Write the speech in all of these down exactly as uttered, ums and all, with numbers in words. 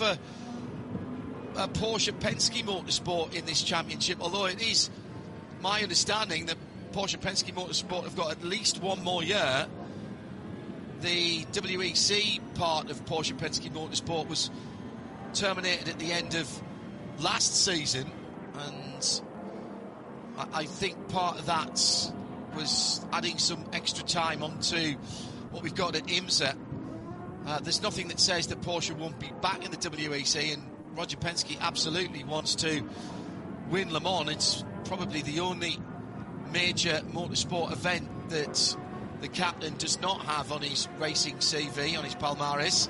for uh, Porsche Penske Motorsport in this championship, although it is my understanding that Porsche Penske Motorsport have got at least one more year. The W E C part of Porsche Penske Motorsport was terminated at the end of last season, and I, I think part of that was adding some extra time onto what we've got at IMSA. Uh, there's nothing that says that Porsche won't be back in the W E C, and Roger Penske absolutely wants to win Le Mans. It's probably the only major motorsport event that the captain does not have on his racing C V, on his palmarès.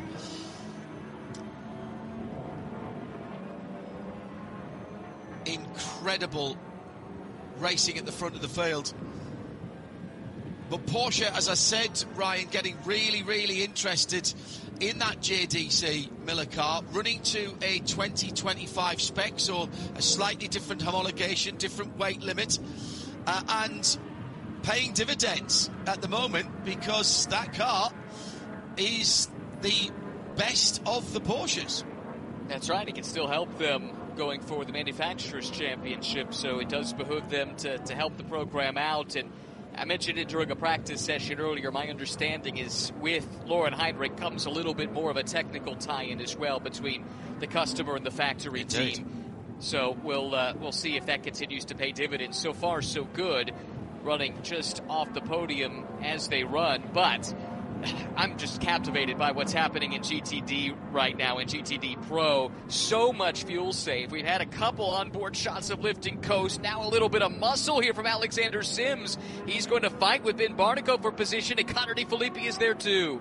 Incredible racing at the front of the field. But Porsche, as I said, Ryan, getting really, really interested in that J D C Miller car, running to a twenty twenty-five spec, so a slightly different homologation, different weight limit, uh, and paying dividends at the moment, because that car is the best of the Porsches. That's right, it can still help them going for the Manufacturers' Championship, so it does behoove them to, to help the program out. And I mentioned it during a practice session earlier. My understanding is with Laurin Heinrich comes a little bit more of a technical tie-in as well between the customer and the factory Indeed. team. So we'll uh, we'll see if that continues to pay dividends. So far, so good, running just off the podium as they run. But I'm just captivated by what's happening in G T D right now, in G T D Pro. So much fuel save. We've had a couple onboard shots of lift and coast. Now a little bit of muscle here from Alexander Sims. He's going to fight with Ben Barnico for position, and Connor DeFilippi is there too.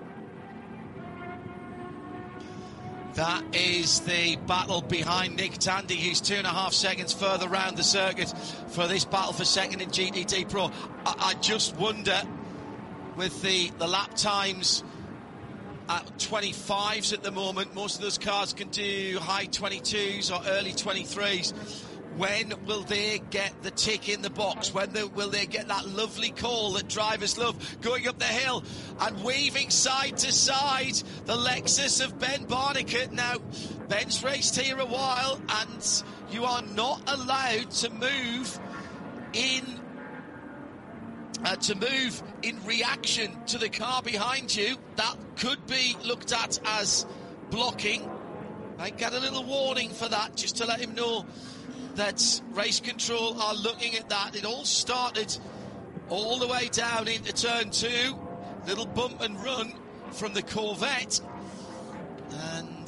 That is the battle behind Nick Tandy, who's two and a half seconds further round the circuit for this battle for second in G T D Pro. I, I just wonder, with the, the lap times at twenty-fives at the moment, most of those cars can do high twenty-twos or early twenty-threes. When will they get the tick in the box? When they, will they get that lovely call that drivers love, going up the hill and weaving side to side the Lexus of Ben Barnicoat? Now, Ben's raced here a while, and you are not allowed to move in Uh, to move in reaction to the car behind you. That could be looked at as blocking. I get a little warning for that, just to let him know that race control are looking at that. It all started all the way down into turn two, little bump and run from the Corvette, and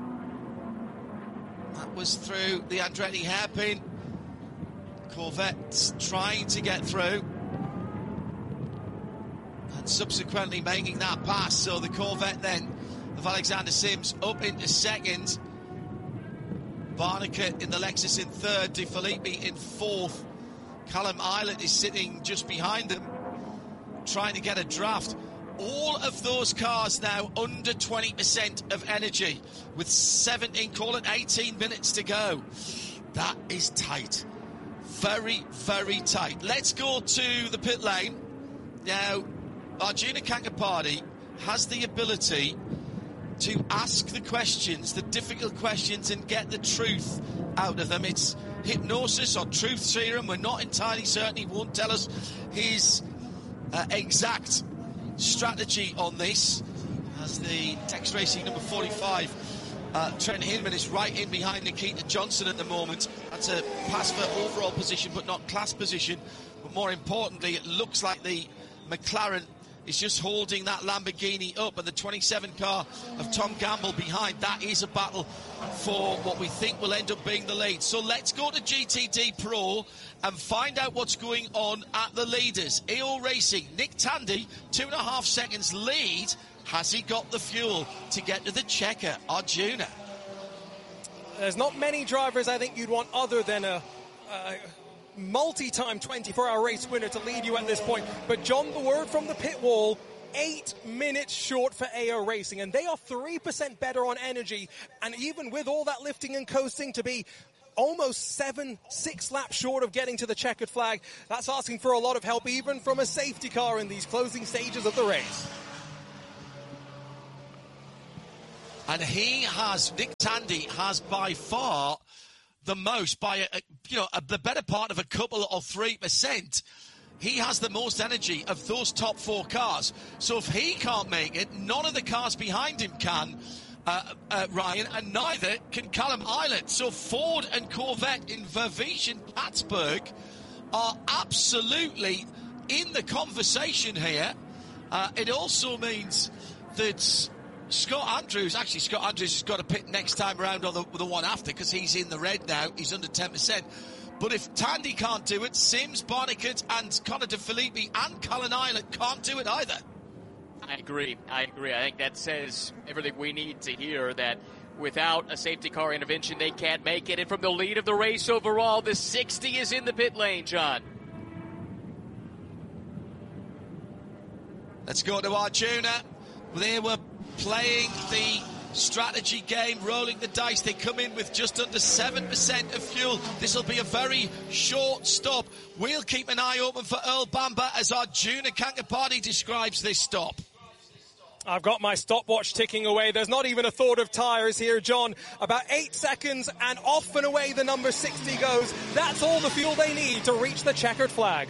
that was through the Andretti hairpin. Corvette trying to get through, and subsequently making that pass. So the Corvette then of Alexander Sims up into second, Barnicoat in the Lexus in third, DeFilippi in fourth. Callum Islet is sitting just behind them, trying to get a draft. All of those cars now under twenty percent of energy, with seventeen, call it eighteen minutes to go. That is tight. Very, very tight. Let's go to the pit lane. Now, Arjuna Kankapati has the ability to ask the questions, the difficult questions, and get the truth out of them. It's hypnosis or truth serum. We're not entirely certain. He won't tell us his uh, exact strategy on this, as the Tex Racing number forty-five, uh, Trent Hinman, is right in behind Nikita Johnson at the moment. That's a pass for overall position, but not class position. But more importantly, it looks like the McLaren is just holding that Lamborghini up, and the twenty-seven car of Tom Gamble behind. That is a battle for what we think will end up being the lead. So let's go to G T D Pro and find out what's going on at the leaders. E O Racing, Nick Tandy, two and a half seconds lead. Has he got the fuel to get to the checker, Arjuna? There's not many drivers I think you'd want other than a... a multi-time twenty-four hour race winner to lead you at this point. But John, the word from the pit wall, eight minutes short for A O Racing, and they are three percent better on energy, and even with all that lifting and coasting, to be almost seven, six laps short of getting to the checkered flag, that's asking for a lot of help, even from a safety car in these closing stages of the race. And he has, Nick Tandy has by far the most, by a, you know, a, the better part of a couple or three percent. He has the most energy of those top four cars. So if he can't make it, none of the cars behind him can, uh, uh, Ryan, and neither can Callum Ilott. So Ford and Corvette in Verviers and Plattsburgh are absolutely in the conversation here. Uh, it also means that Scott Andrews, actually Scott Andrews has got to pit next time around on the, the one after because he's in the red now. He's under ten percent. But if Tandy can't do it, Sims, Barnicoat and Connor De Phillippi and Colin Ilott can't do it either. I agree. I agree. I think that says everything we need to hear, that without a safety car intervention, they can't make it. And from the lead of the race overall, the sixty is in the pit lane, John. Let's go to Arjuna. They were playing the strategy game, rolling the dice. They come in with just under seven percent of fuel. This will be a very short stop. We'll keep an eye open for Earl Bamber as Arjuna Kankapati describes this stop. I've got my stopwatch ticking away. There's not even a thought of tyres here, John. About eight seconds and off and away the number sixty goes. That's all the fuel they need to reach the checkered flag.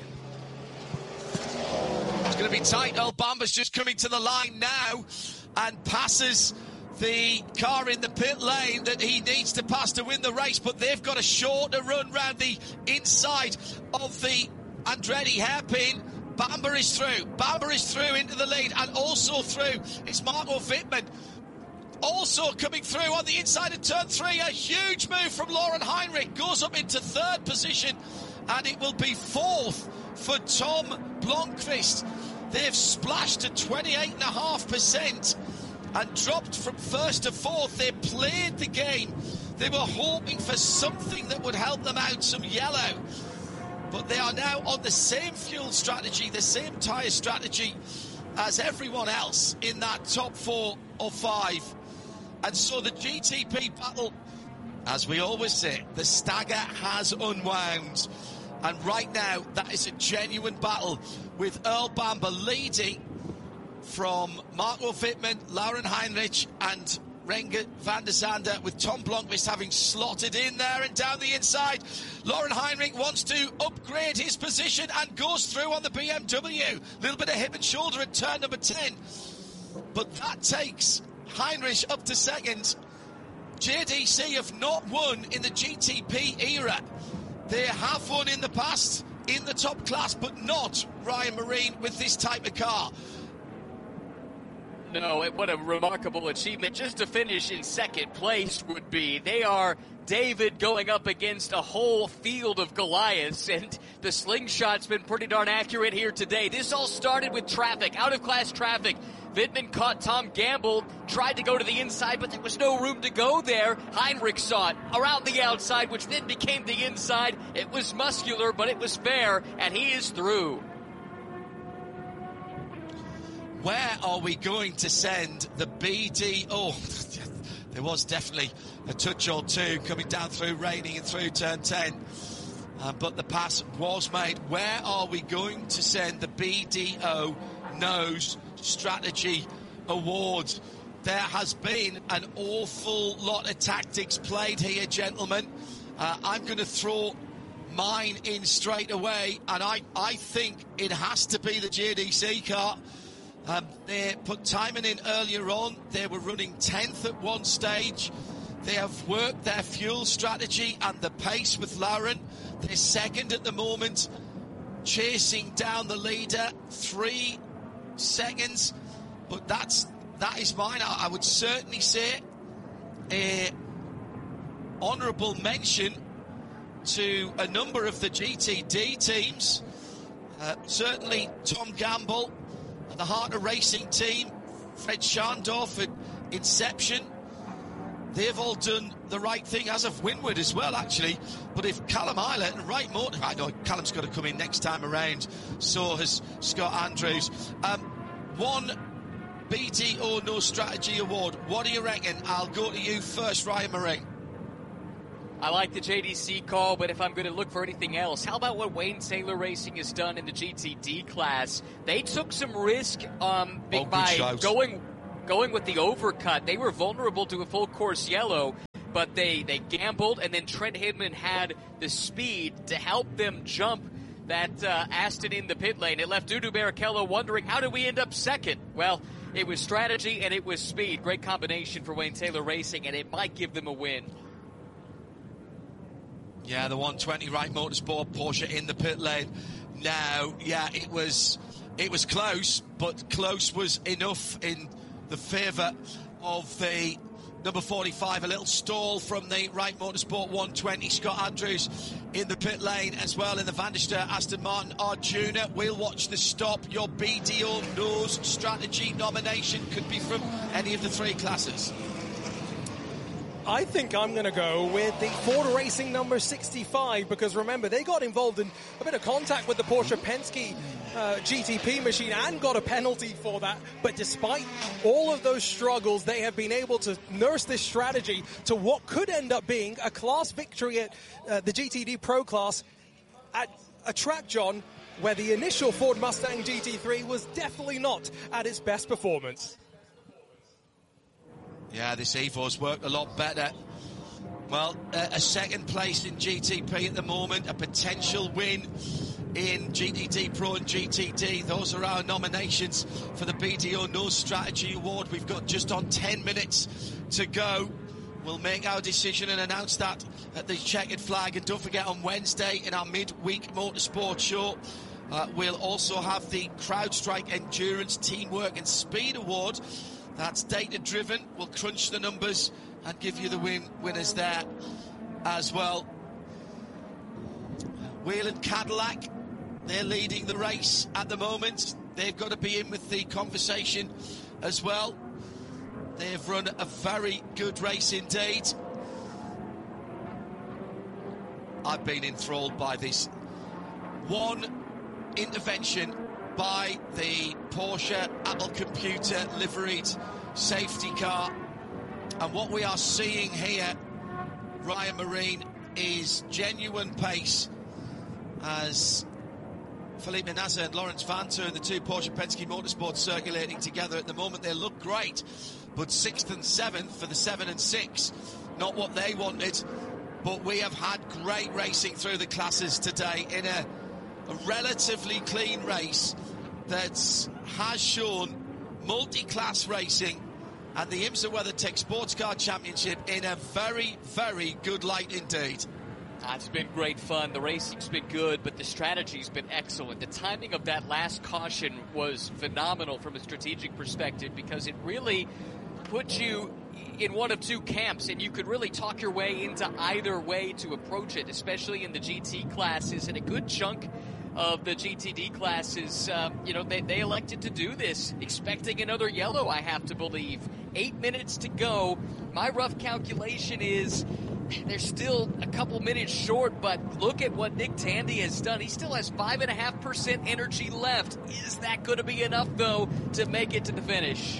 It's going to be tight. Earl Bamber's just coming to the line now and passes the car in the pit lane that he needs to pass to win the race, but they've got a shorter run round the inside of the Andretti hairpin. Bamber is through. Bamber is through into the lead, and also through it's Marco Wittmann. Also coming through on the inside of turn three, a huge move from Lauren Heinrich, goes up into third position, and it will be fourth for Tom Blomqvist. They've splashed to twenty-eight point five percent and dropped from first to fourth. They played the game. They were hoping for something that would help them out, some yellow. But they are now on the same fuel strategy, the same tyre strategy as everyone else in that top four or five. And so the G T P battle, as we always say, the stagger has unwound. And right now, that is a genuine battle with Earl Bamber leading from Marco Wittmann, Lauren Heinrich and Renger van der Zande, with Tom Blomqvist having slotted in there and down the inside. Lauren Heinrich wants to upgrade his position and goes through on the B M W. A little bit of hip and shoulder at turn number ten. But that takes Heinrich up to second. J D C have not won in the G T P era. They have won in the past in the top class, but not, Ryan Marine, with this type of car. No, what a remarkable achievement. Just to finish in second place would be, they are David going up against a whole field of Goliaths, and the slingshot's been pretty darn accurate here today. This all started with traffic, out-of-class traffic. Wittmann caught Tom Gamble, tried to go to the inside, but there was no room to go there. Heinrich saw it around the outside, which then became the inside. It was muscular, but it was fair, and he is through. Where are we going to send the B D O? There was definitely a touch or two coming down through Raining and through turn ten. Uh, but the pass was made. Where are we going to send the B D O Nose Strategy Award? There has been an awful lot of tactics played here, gentlemen. Uh, I'm going to throw mine in straight away, and I, I think it has to be the J D C car. Um, they put Timon in earlier on. They were running tenth at one stage. They have worked their fuel strategy and the pace with Lauren. They're second at the moment, chasing down the leader, three seconds. But that's that is mine. I, I would certainly say a honourable mention to a number of the G T D teams. Uh, certainly Tom Gamble, the Harter Racing team, Fred Schandorf at Inception. They've all done the right thing, as of Winward as well, actually. But if Callum Ilott and Wright Motor, I know Callum's got to come in next time around, so has Scott Andrews. Um, one B D O No Strategy Award. What do you reckon? I'll go to you first, Ryan Marine. I like the J D C call, but if I'm going to look for anything else, how about what Wayne Taylor Racing has done in the G T D class? They took some risk um, oh, by shout. going going with the overcut. They were vulnerable to a full course yellow, but they, they gambled, and then Trent Hindman had the speed to help them jump that uh, Aston in the pit lane. It left Dudu Barrichello wondering, how did we end up second? Well, it was strategy and it was speed. Great combination for Wayne Taylor Racing, and it might give them a win. Yeah, the one twenty Wright Motorsport Porsche in the pit lane. Now, yeah, it was it was close, but close was enough in the favour of the number forty-five. A little stall from the Wright Motorsport one twenty. Scott Andrews in the pit lane as well in the Van der Steur Aston Martin Arjuna. We'll watch the stop. Your B D O nose strategy nomination could be from any of the three classes. I think I'm going to go with the Ford Racing number sixty-five, because remember, they got involved in a bit of contact with the Porsche Penske uh, G T P machine and got a penalty for that. But despite all of those struggles, they have been able to nurse this strategy to what could end up being a class victory at uh, the G T D Pro class at a track, John, where the initial Ford Mustang G T three was definitely not at its best performance. Yeah, this Evo's worked a lot better. Well, uh, a second place in G T P at the moment, a potential win in G T D Pro and G T D. Those are our nominations for the B D O Nose Strategy Award. We've got just on ten minutes to go. We'll make our decision and announce that at the checkered flag. And don't forget, on Wednesday in our midweek motorsport show, uh, we'll also have the CrowdStrike Endurance Teamwork and Speed Award. That's data-driven. We'll crunch the numbers and give you the win winners there as well. Whelen Cadillac, they're leading the race at the moment. They've got to be in with the conversation as well. They've run a very good race indeed. I've been enthralled by this. One intervention by the Porsche Apple Computer liveried safety car, and what we are seeing here, Ryan Marine, is genuine pace as Felipe Nasr and Lawrence Vanthoor, the two Porsche Penske Motorsports, circulating together at the moment. They look great, but sixth and seventh for the seven and six, not what they wanted. But we have had great racing through the classes today in a a relatively clean race that has shown multi-class racing and the IMSA WeatherTech Sports Car Championship in a very, very good light indeed. Ah, it's been great fun. The racing's been good, but the strategy's been excellent. The timing of that last caution was phenomenal from a strategic perspective, because it really put you in one of two camps, and you could really talk your way into either way to approach it, especially in the G T classes. And a good chunk of the G T D classes, uh, you know, they, they elected to do this, expecting another yellow, I have to believe. Eight minutes to go. My rough calculation is they're still a couple minutes short, but look at what Nick Tandy has done. He still has five point five percent energy left. Is that going to be enough, though, to make it to the finish?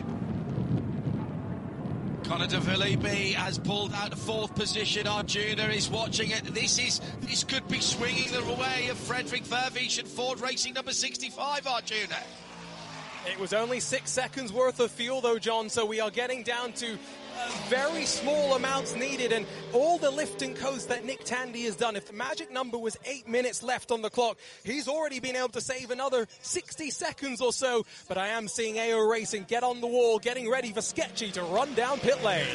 Connor De Phillippi has pulled out of fourth position. Arjuna is watching it. This is this could be swinging the way of Frederick Vervisch and Ford Racing number sixty-five, Arjuna. It was only six seconds worth of fuel, though, John, so we are getting down to uh, very small amounts needed, and all the lift and coast that Nick Tandy has done. If the magic number was eight minutes left on the clock, he's already been able to save another sixty seconds or so. But I am seeing A O Racing get on the wall, getting ready for Sketchy to run down pit lane.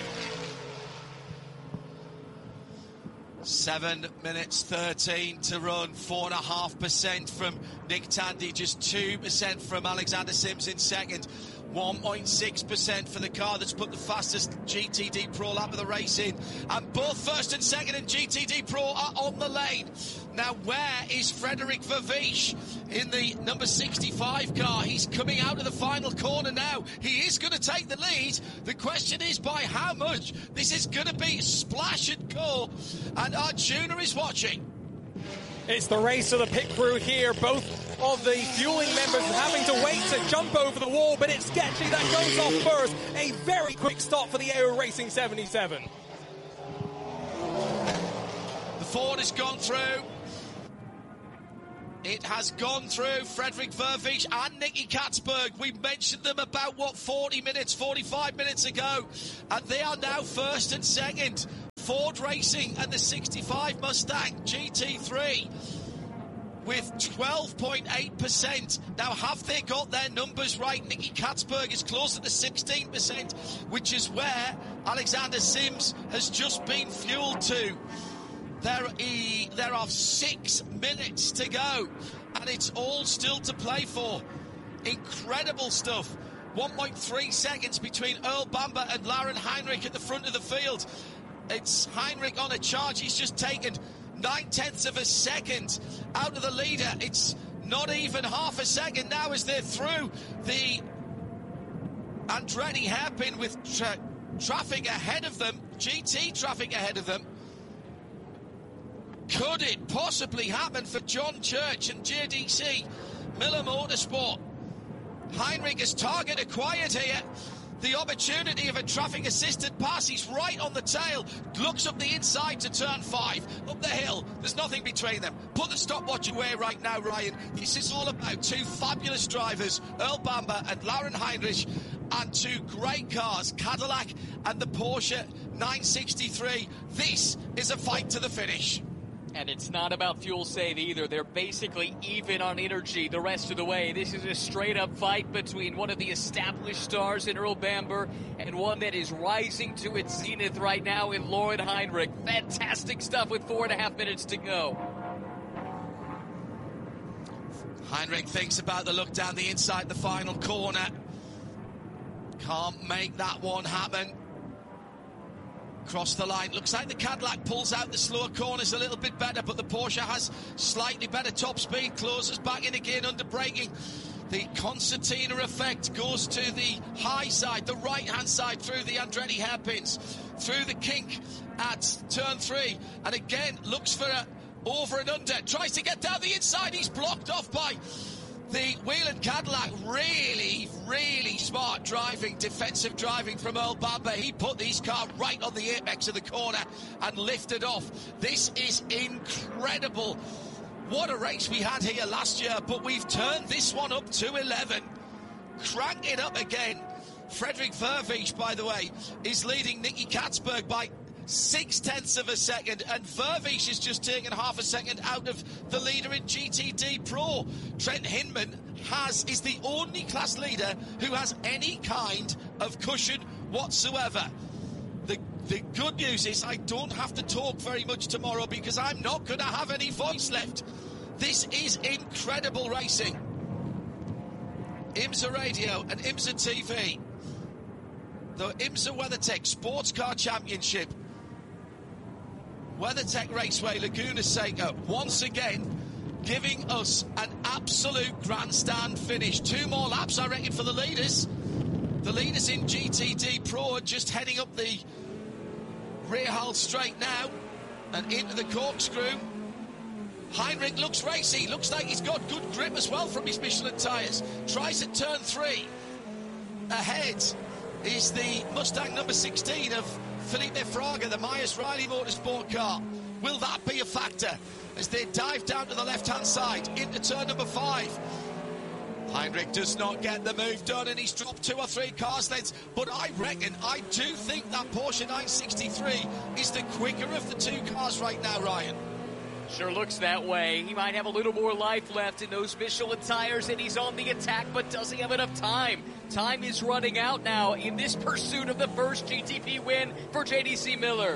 Seven minutes thirteen to run, four and a half percent from Nick Tandy, just two percent from Alexander Sims in second, one point six percent for the car that's put the fastest G T D Pro lap of the race in. And both first and second in G T D Pro are on the lane. Now, where is Frederick Vervisch in the number sixty-five car? He's coming out of the final corner now. He is going to take the lead. The question is by how much? This is going to be splash and go. And Arjuna is watching. It's the race of the pit crew here. Both of the fueling members having to wait to jump over the wall, but it's Sketchy that goes off first. A very quick stop for the A O Racing seventy-seven. The Ford has gone through. It has gone through Frederik Vervees and Nicky Catsburg. We mentioned them about, what, forty minutes, forty-five minutes ago. And they are now first and second. Ford Racing and the sixty-five Mustang G T three with twelve point eight percent. Now, have they got their numbers right? Nicky Catsburg is closer to sixteen percent, which is where Alexander Sims has just been fueled to. There, e, there are six minutes to go, and it's all still to play for. Incredible stuff. one point three seconds between Earl Bamber and Lauren Heinrich at the front of the field. It's Heinrich on a charge. He's just taken nine-tenths of a second out of the leader. It's not even half a second now as they're through the Andretti hairpin with tra- traffic ahead of them, G T traffic ahead of them. Could it possibly happen for John Church and J D C Miller Motorsport? Heinrich has target acquired here. The opportunity of a traffic-assisted pass. He's right on the tail. Looks up the inside to turn five. Up the hill. There's nothing between them. Put the stopwatch away right now, Ryan. This is all about two fabulous drivers, Earl Bamber and Lauren Heinrich, and two great cars, Cadillac and the Porsche nine sixty-three. This is a fight to the finish. And it's not about fuel save either. They're basically even on energy the rest of the way. This is a straight-up fight between one of the established stars in Earl Bamber and one that is rising to its zenith right now in Lauren Heinrich. Fantastic stuff with four and a half minutes to go. Heinrich thinks about the look down the inside, the final corner. Can't make that one happen. Across the line. Looks like the Cadillac pulls out the slower corners a little bit better, but the Porsche has slightly better top speed, closes back in again under braking. The concertina effect goes to the high side, the right-hand side through the Andretti hairpins, through the kink at turn three, and again looks for a over and under, tries to get down the inside, he's blocked off by the Whelen Cadillac. Really, really smart driving, defensive driving from Earl Bamber. He put his car right on the apex of the corner and lifted off. This is incredible. What a race we had here last year, but we've turned this one up to eleven. Crank it up again. Frederik Vervees, by the way, is leading Nicky Catsburg by six-tenths of a second, and Vervees is just taken half a second out of the leader in G T D Pro. Trent Hinman has is the only class leader who has any kind of cushion whatsoever. The, the good news is I don't have to talk very much tomorrow because I'm not going to have any voice left. This is incredible racing. IMSA Radio and IMSA T V. The IMSA WeatherTech Sports Car Championship. WeatherTech Raceway, Laguna Seca, once again giving us an absolute grandstand finish. Two more laps, I reckon, for the leaders. The leaders in G T D Pro are just heading up the rear hull straight now and into the corkscrew. Heinrich looks racy, looks like he's got good grip as well from his Michelin tyres. Tries at turn three. Ahead is the Mustang number sixteen of Felipe Fraga, the Myers Riley Motorsport car. Will that be a factor as they dive down to the left-hand side into turn number five? Heinrich does not get the move done, and he's dropped two or three cars lengths. But I reckon, I do think that Porsche nine sixty-three is the quicker of the two cars right now, Ryan. Sure looks that way. He might have a little more life left in those Michelin tires, and he's on the attack, but does he have enough time? Time is running out now in this pursuit of the first G T P win for J D C Miller.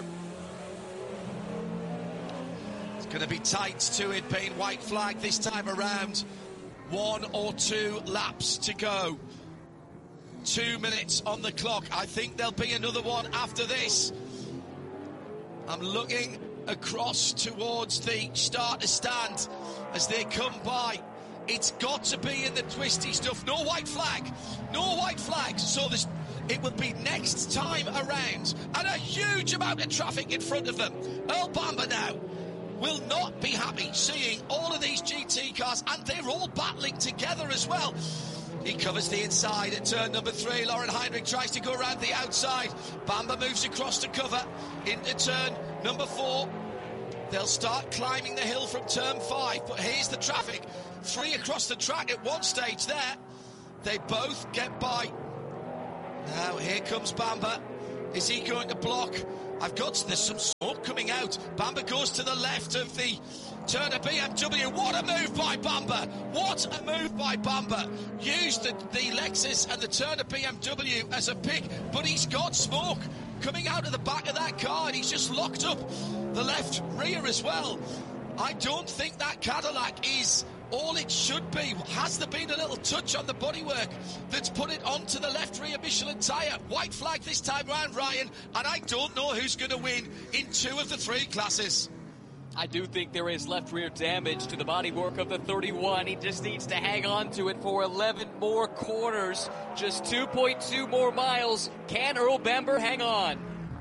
It's going to be tight to it, being white flag this time around. One or two laps to go. Two minutes on the clock. I think there'll be another one after this. I'm looking across towards the starter stand as they come by. It's got to be in the twisty stuff. No white flag. No white flag. So this, it will be next time around. And a huge amount of traffic in front of them. Earl Bamber now will not be happy seeing all of these G T cars, and they're all battling together as well. He covers the inside at turn number three. Lauren Heinrich tries to go around the outside. Bamber moves across to cover into turn number four. They'll start climbing the hill from turn five, but here's the traffic. Three across the track at one stage there. They both get by. Now here comes Bamber. Is he going to block? I've got, there's some smoke coming out. Bamber goes to the left of the Turner B M W. What a move by Bamber. What a move by Bamber. Used the, the Lexus and the Turner B M W as a pick, but he's got smoke coming out of the back of that car, and he's just locked up the left rear as well. I don't think that Cadillac is all it should be. Has there been a little touch on the bodywork that's put it onto the left rear Michelin tyre? White flag this time round, Ryan, and I don't know who's going to win in two of the three classes. I do think there is left rear damage to the bodywork of the thirty-one. He just needs to hang on to it for eleven more corners. Just two point two more miles. Can Earl Bamber hang on?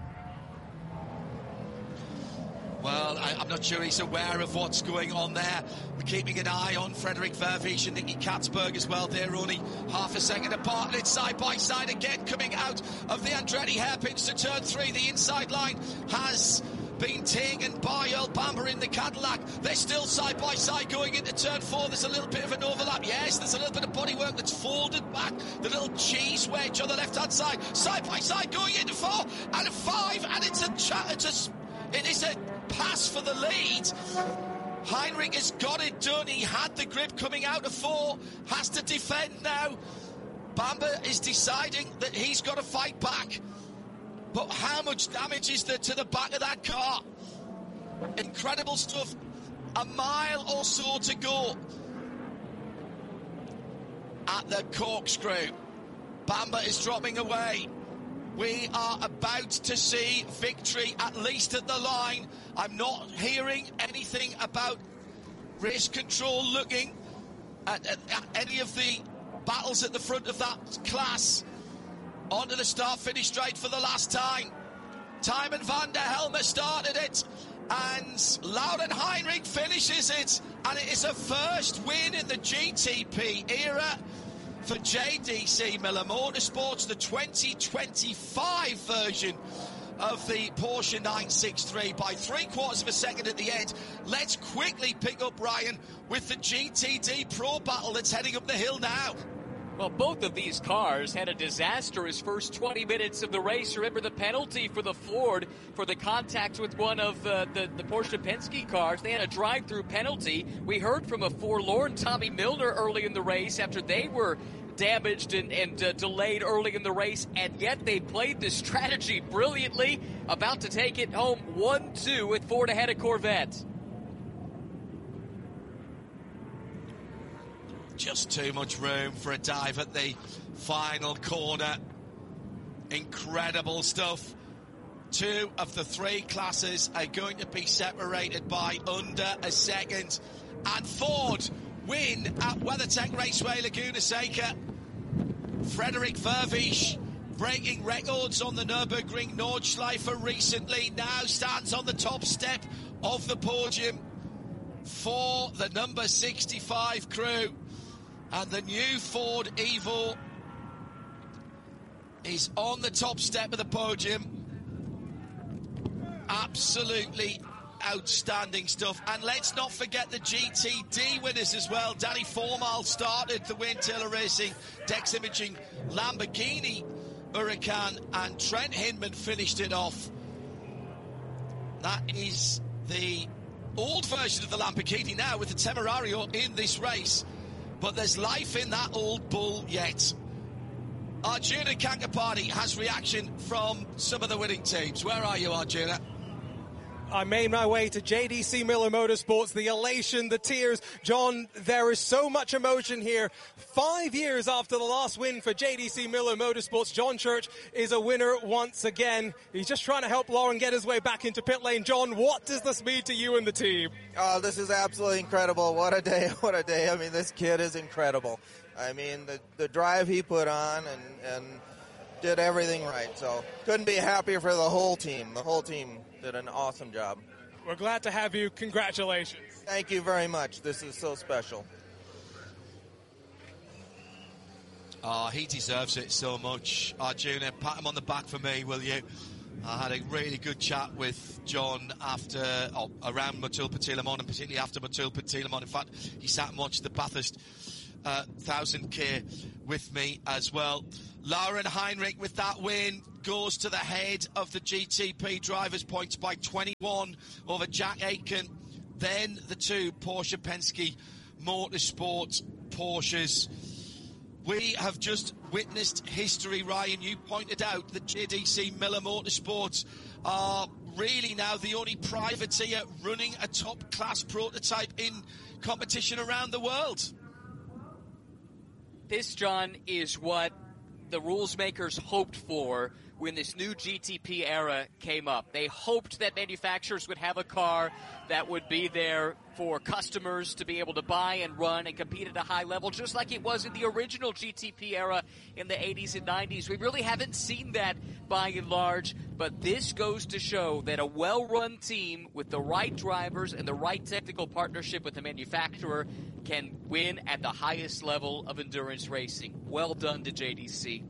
Well, I, I'm not sure he's aware of what's going on there. We're keeping an eye on Frederick Vervisch and Nicky Katzberg as well. They're only half a second apart, and it's side by side again coming out of the Andretti hairpins to turn three. The inside line has been taken by Earl Bamber in the Cadillac. They're still side by side going into turn four. There's a little bit of an overlap. Yes, there's a little bit of bodywork that's folded back. The little cheese wedge on the left-hand side. Side by side going into four and a five, and it's a cha- it's a it is a pass for the lead. Heinrich has got it done. He had the grip coming out of four. Has to defend now. Bamber is deciding that he's got to fight back. But how much damage is there to the back of that car? Incredible stuff. A mile or so to go at the corkscrew. Bamber is dropping away. We are about to see victory, at least at the line. I'm not hearing anything about race control looking at, at, at any of the battles at the front of that class. Onto the start-finish straight for the last time. Tymon van der Helme started it, and Laurent Heinrich finishes it, and it is a first win in the G T P era for J D C Miller Motorsports, the twenty twenty-five version of the Porsche nine sixty-three by three quarters of a second at the end. Let's quickly pick up, Ryan, with the G T D Pro battle that's heading up the hill now. Well, both of these cars had a disastrous first twenty minutes of the race. Remember the penalty for the Ford for the contact with one of uh, the, the Porsche Penske cars. They had a drive-through penalty. We heard from a forlorn Tommy Milner early in the race after they were damaged and, and uh, delayed early in the race, and yet they played this strategy brilliantly, about to take it home one two with Ford ahead of Corvette. Just too much room for a dive at the final corner. Incredible stuff. Two of the three classes are going to be separated by under a second. And Ford win at WeatherTech Raceway Laguna Seca. Frederick Vervisch, breaking records on the Nürburgring Nordschleife recently, now stands on the top step of the podium for the number sixty-five crew. And the new Ford Evo is on the top step of the podium. Absolutely outstanding stuff. And let's not forget the G T D winners as well. Danny Formal started the Wayne Taylor Racing Dex Imaging Lamborghini Huracan, and Trent Hinman finished it off. That is the old version of the Lamborghini now with the Temerario in this race. But there's life in that old bull yet. Arjuna Kankapati has reaction from some of the winning teams. Where are you, Arjuna? I made my way to J D C Miller Motorsports, the elation, the tears. John, there is so much emotion here. Five years after the last win for J D C Miller Motorsports, John Church is a winner once again. He's just trying to help Lauren get his way back into pit lane. John, what does this mean to you and the team? Oh, this is absolutely incredible. What a day, what a day. I mean, this kid is incredible. I mean, the, the drive he put on and, and did everything right. So couldn't be happier for the whole team. The whole team did an awesome job. We're glad to have you. Congratulations. Thank you very much. This is so special. Oh, he deserves it so much. Arjuna, pat him on the back for me, will you? I had a really good chat with John after, oh, around Motul Petit Le Mans, and particularly after Motul Petit Le Mans. In fact, he sat and watched the Bathurst uh, one thousand K with me as well. Lauren Heinrich with that win goes to the head of the G T P drivers' points by twenty-one over Jack Aitken. Then the two Porsche Penske Motorsport Porsches. We have just witnessed history, Ryan. You pointed out that J D C Miller Motorsports are really now the only privateer running a top-class prototype in competition around the world. This, John, is what the rules makers hoped for when this new G T P era came up. They hoped that manufacturers would have a car that would be there for customers to be able to buy and run and compete at a high level, just like it was in the original G T P era in the eighties and nineties. We really haven't seen that by and large, but this goes to show that a well-run team with the right drivers and the right technical partnership with the manufacturer can win at the highest level of endurance racing. Well done to J D C.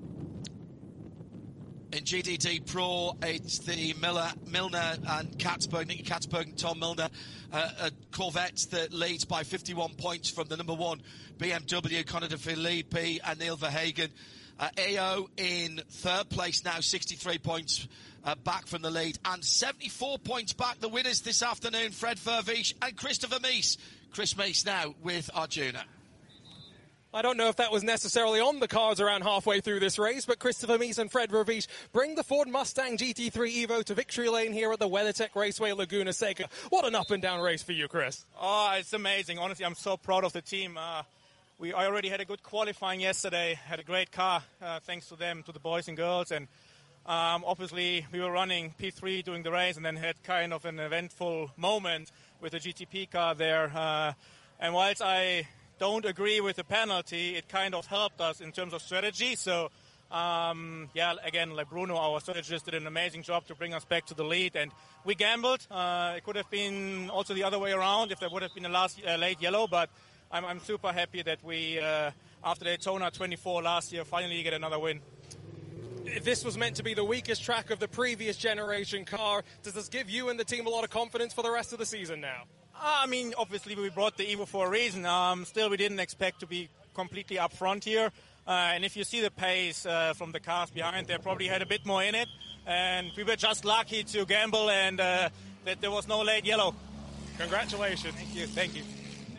In G D D Pro, it's the Miller, Milner and Katzberg, Nicky Katzberg and Tom Milner, uh, a Corvette that leads by fifty-one points from the number one B M W, Conor De Filippi and Neil Verhagen. Uh, A O in third place now, sixty-three points uh, back from the lead, and seventy-four points back. The winners this afternoon, Fred Vervish and Christopher Meese. Chris Meese now with Arjuna. I don't know if that was necessarily on the cards around halfway through this race, but Christopher Meese and Fred Vervish bring the Ford Mustang G T three Evo to victory lane here at the WeatherTech Raceway Laguna Seca. What an up-and-down race for you, Chris. Oh, it's amazing. Honestly, I'm so proud of the team. Uh, we I already had a good qualifying yesterday, had a great car, uh, thanks to them, to the boys and girls. And um, obviously, we were running P three during the race and then had kind of an eventful moment with the G T P car there. Uh, and whilst I don't agree with the penalty, it kind of helped us in terms of strategy. So, um, yeah, again, like Bruno, our strategist, did an amazing job to bring us back to the lead. And we gambled. Uh, it could have been also the other way around if there would have been a last uh, late yellow. But I'm, I'm super happy that we, uh, after Daytona twenty-four last year, finally get another win. This was meant to be the weakest track of the previous generation car. Does this give you and the team a lot of confidence for the rest of the season now? I mean, obviously we brought the Evo for a reason. Um, still, we didn't expect to be completely up front here. Uh, and if you see the pace uh, from the cars behind, they probably had a bit more in it. And we were just lucky to gamble and uh, that there was no late yellow. Congratulations. Thank you. Thank you.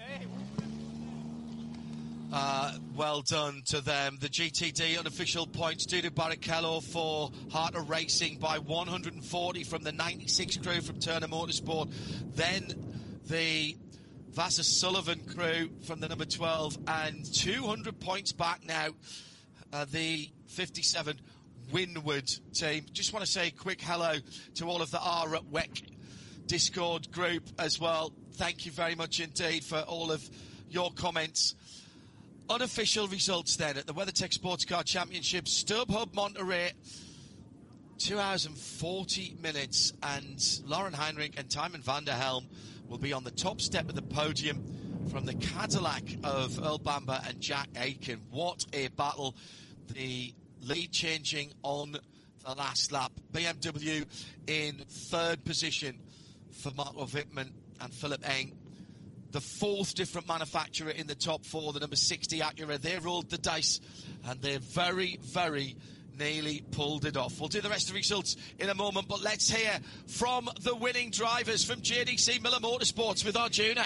Uh, well done to them. The G T D unofficial points due to Barrichello for Harter Racing by one hundred forty from the ninety-six crew from Turner Motorsport. Then the Vassar Sullivan crew from the number twelve, and two hundred points back now, uh, the fifty-seven Winward team. Just want to say a quick hello to all of the R at W E C Discord group as well. Thank you very much indeed for all of your comments. Unofficial results then at the WeatherTech Sports Car Championship, StubHub Monterey, two hours and forty minutes, and Lauren Heinrich and Tymon van der Helm will be on the top step of the podium from the Cadillac of Earl Bamber and Jack Aitken. What a battle. The lead changing on the last lap. B M W in third position for Marco Wittmann and Philip Eng. The fourth different manufacturer in the top four, the number sixty Acura. They rolled the dice and they very, very nearly pulled it off. We'll do the rest of the results in a moment, but let's hear from the winning drivers from J D C Miller Motorsports with Arjuna.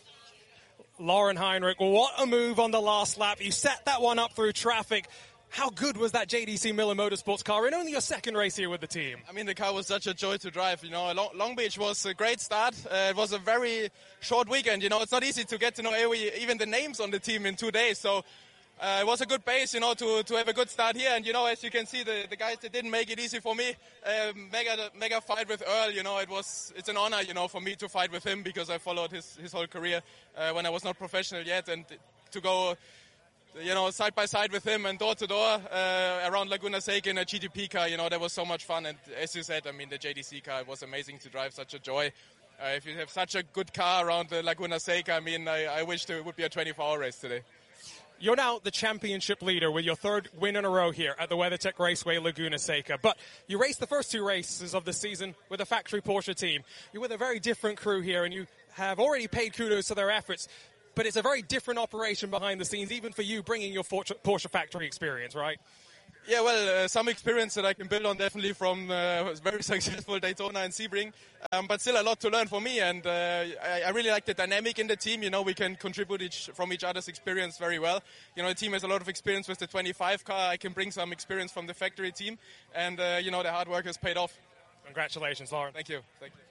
Lauren Heinrich, what a move on the last lap. You set that one up through traffic. How good was that J D C Miller Motorsports car in only your second race here with the team? I mean, the car was such a joy to drive. You know, Long, Long Beach was a great start. Uh, it was a very short weekend. You know, it's not easy to get to know every, even the names on the team in two days. So uh, it was a good base, you know, to, to have a good start here. And, you know, as you can see, the, the guys that didn't make it easy for me, uh, mega mega fight with Earl. You know, it was it's an honor, you know, for me to fight with him because I followed his, his whole career uh, when I was not professional yet. And to go, you know, side by side with him and door to door uh, around Laguna Seca in a G T P car, you know, that was so much fun. And as you said, I mean, the J D C car was amazing to drive, such a joy. Uh, if you have such a good car around the Laguna Seca, I mean, I, I wish there would be a twenty-four hour race today. You're now the championship leader with your third win in a row here at the WeatherTech Raceway Laguna Seca. But you raced the first two races of the season with a factory Porsche team. You're with a very different crew here, and you have already paid kudos to their efforts. But it's a very different operation behind the scenes, even for you bringing your Porsche factory experience, right? Yeah, well, uh, some experience that I can build on definitely from uh, very successful Daytona and Sebring, um, but still a lot to learn for me. And uh, I, I really like the dynamic in the team. You know, we can contribute each, from each other's experience very well. You know, the team has a lot of experience with the twenty-five car. I can bring some experience from the factory team, and uh, you know, the hard work has paid off. Congratulations, Lauren. Thank you. Thank you.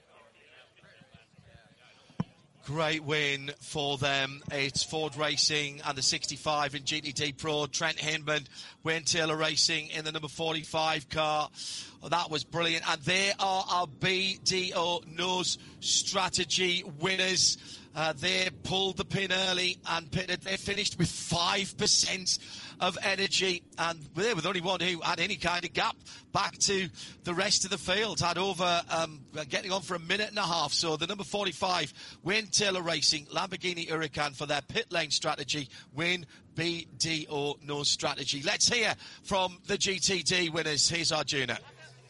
Great win for them. It's Ford Racing and the sixty-five in G T D Pro. Trent Hinman, Wayne Taylor Racing in the number forty-five car. Oh, that was brilliant. And they are our B D O Nose strategy winners. Uh, they pulled the pin early and pitted. They finished with five percent of energy, and they were the only one who had any kind of gap back to the rest of the field. Had over um, getting on for a minute and a half. So the number forty-five, Wayne Taylor Racing, Lamborghini Huracan for their pit lane strategy, win B D O Nose strategy. Let's hear from the G T D winners. Here's Arjuna.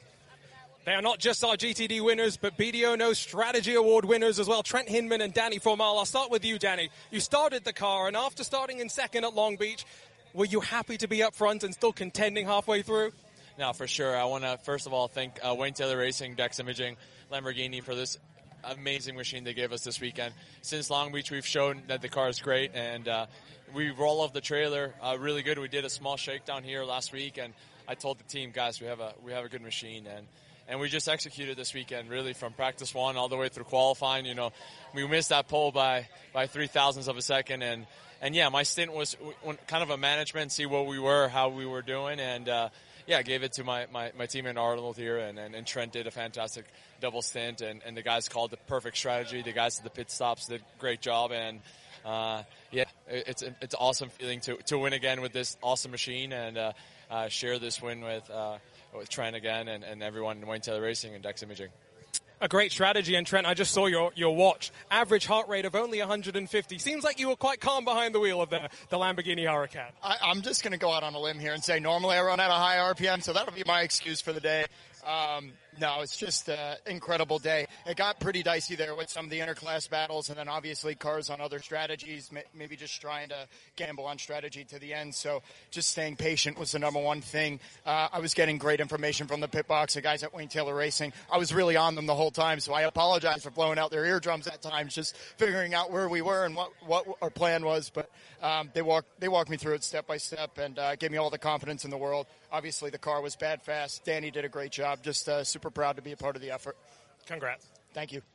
They are not just our G T D winners, but B D O Nose Strategy Award winners as well. Trent Hinman and Danny Formal. I'll start with you, Danny. You started the car, and after starting in second at Long Beach, were you happy to be up front and still contending halfway through? No, for sure. I want to, first of all, thank uh, Wayne Taylor Racing, Dex Imaging, Lamborghini for this amazing machine they gave us this weekend. Since Long Beach, we've shown that the car is great, and uh, we roll off the trailer uh, really good. We did a small shakedown here last week, and I told the team, guys, we have a we have a good machine, and And we just executed this weekend, really, from practice one all the way through qualifying. You know, we missed that pole by, by three thousandths of a second. And, and yeah, my stint was kind of a management, see what we were, how we were doing. And, uh, yeah, gave it to my, my, my team in Arnold here. And, and, and Trent did a fantastic double stint. And, and the guys called the perfect strategy. The guys at the pit stops did a great job. And, uh, yeah, it's it's an awesome feeling to, to win again with this awesome machine and uh, uh, share this win with uh, with Trent again and, and everyone in Wayne Taylor Racing and Dex Imaging. A great strategy, and Trent, I just saw your, your watch. Average heart rate of only one hundred fifty. Seems like you were quite calm behind the wheel of the, the Lamborghini Huracan. I, I'm just going to go out on a limb here and say normally I run at a high R P M, so that'll be my excuse for the day. Um, no, it's just an incredible day. It got pretty dicey there with some of the interclass battles, and then obviously cars on other strategies, maybe just trying to gamble on strategy to the end. So just staying patient was the number one thing. Uh, I was getting great information from the pit box, the guys at Wayne Taylor Racing. I was really on them the whole time, so I apologize for blowing out their eardrums at times, just figuring out where we were and what, what our plan was. But um, they walked they walked me through it step by step and uh, gave me all the confidence in the world. Obviously, the car was bad fast. Danny did a great job. Just uh, super proud to be a part of the effort. Congrats. Thank you.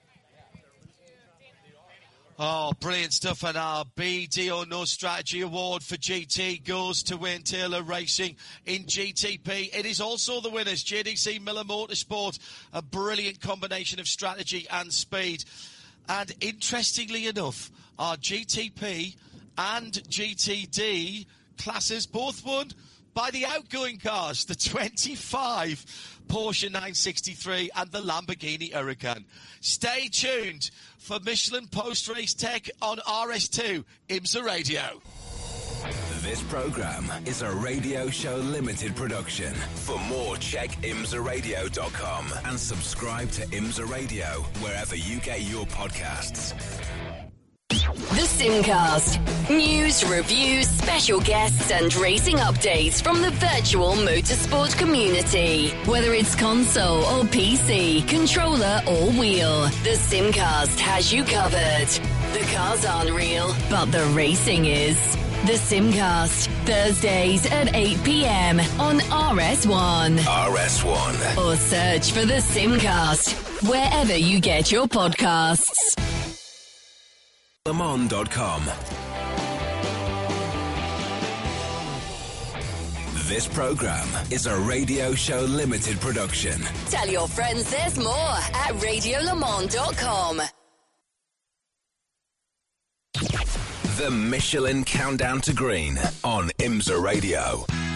Oh, brilliant stuff. And our B D O Nose Strategy Award for G T goes to Wayne Taylor Racing in G T P. It is also the winners, J D C Miller Motorsport, a brilliant combination of strategy and speed. And interestingly enough, our G T P and G T D classes both won by the outgoing cars, the twenty-five Porsche nine sixty-three and the Lamborghini Huracan. Stay tuned for Michelin Post-Race Tech on R S two, IMSA Radio. This program is a Radio Show Limited production. For more, check imsa radio dot com and subscribe to IMSA Radio wherever you get your podcasts. The Simcast. News, reviews, special guests and racing updates from the virtual motorsport community. Whether it's console or P C, controller or wheel, the Simcast has you covered. The cars aren't real, but the racing is. The Simcast, Thursdays at eight p.m. on R S one. R S one. Or search for The Simcast wherever you get your podcasts. le mans dot com. This program is a Radio Show Limited production. Tell your friends there's more at radio le mans dot com. The Michelin Countdown to Green on IMSA Radio.